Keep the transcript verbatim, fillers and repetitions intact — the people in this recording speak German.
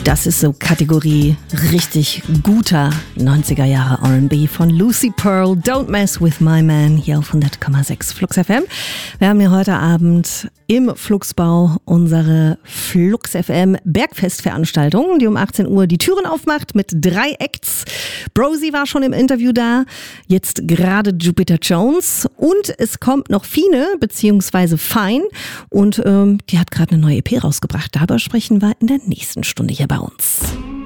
Das ist so Kategorie richtig guter neunziger Jahre R and B von Lucy Pearl. Don't Mess With My Man hier auf hundert Komma sechs Flux F M. Wir haben hier heute Abend im Fluxbau unsere Flux F M Bergfest-Veranstaltung, die um achtzehn Uhr die Türen aufmacht mit drei Acts. Brosi war schon im Interview da, jetzt gerade Jupiter Jones und es kommt noch Fine beziehungsweise Fine und ähm, die hat gerade eine neue E P rausgebracht. Darüber sprechen wir in der nächsten Stunde hier bei uns.